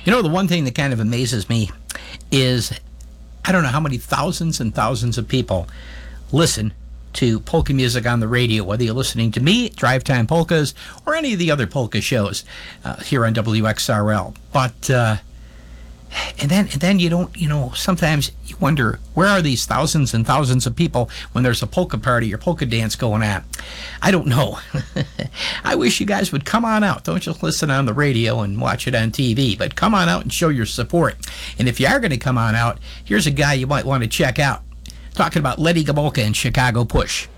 You know, the one thing that kind of amazes me is I don't know how many thousands and thousands of people listen to polka music on the radio, whether you're listening to me, Drive Time Polkas, or any of the other polka shows here on WXRL. But and then you don't, sometimes you wonder, where are these thousands and thousands of people when there's a polka party or polka dance going on? I don't know. I wish you guys would come on out. Don't just listen on the radio and watch it on TV, but come on out and show your support. And if you are going to come on out, here's a guy you might want to check out. Talking about Letty Gomulka and Chicago Push.